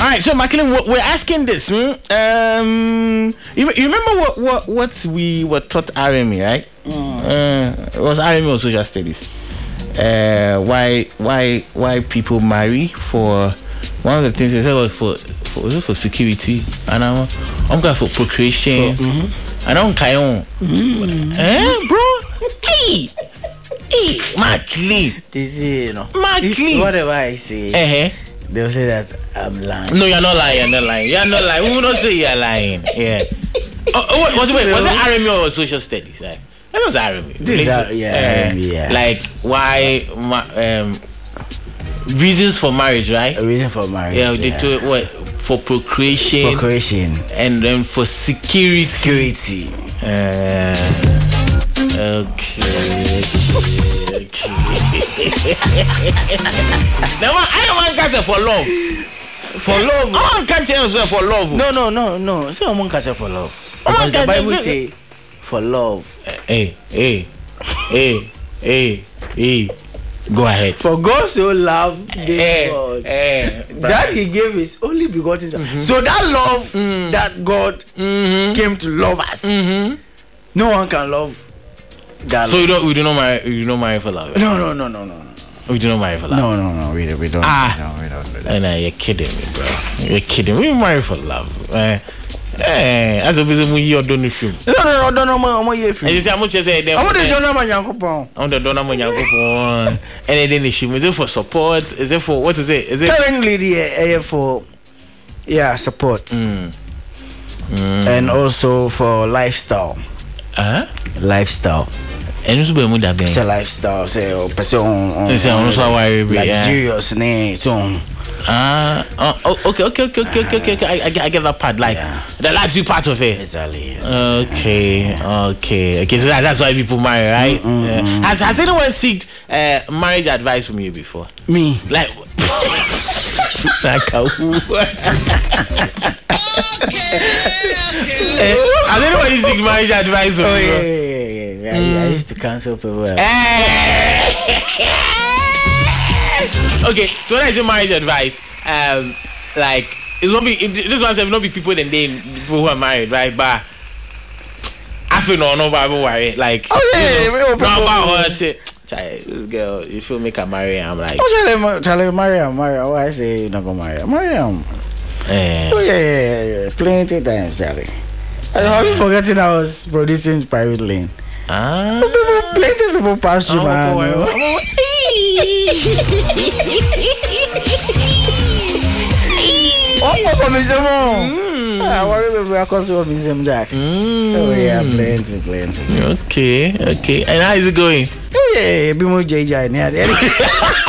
right, so McLean, we're asking this. You remember what we were taught RME, right? It was RME or social studies. Why people marry for one of the things they said was for security, and I'm going for procreation, and I'm kind bro. Hey, McLean. This is McLean. Whatever I say, they'll say that I'm lying. No, you're not lying. You're not lying. We will not say you're lying. Yeah. Was it RME or social studies? Right? That was RME. Yeah. Like why? Reasons for marriage, right? A reason for marriage. Yeah, they do it what for procreation, and then for security. Okay. Now I don't want to say for love. For love. I can't tell you for love. No. Say I'm going to say for love. Because the Bible say for love. Hey. Go ahead. For God so loved God that He gave His only begotten Son. So that love that God came to love us, no one can love that. So we do not marry for love. No. We do not marry for love. No, we don't. We don't do that. No, you're kidding me, bro. You're kidding. We marry for love. As a business, we are doing the film. No. I'm a film. You say how much you say? I'm the donor man Yankopon. I'm the donor man Yankopon. And then the film is it for support? Is it for what is it? Is it currently the for support and also for lifestyle. Lifestyle. And it's be muda ben. Say lifestyle. Say person. Say on so why luxurious ne so. Okay. I get that part, like the luxury part of it. Exactly. Okay. So that's why people marry, right? Has anyone sought marriage advice from you before? Me, like. Has anybody seek marriage advice from you? Yeah. I used to cancel people. Okay, so when I say marriage advice, like it's not be this one will not be people people who are married, right? But I feel no Bible worry. Like this girl, you feel make her marry? I'm like, tell her marry. Why I say you're not gonna marry him? Yeah. Plenty times, Charlie. Have you forgotten I was producing Private Lane? Plenty people passed through, man. Plenty. Okay. And how is it going? Be more JJ.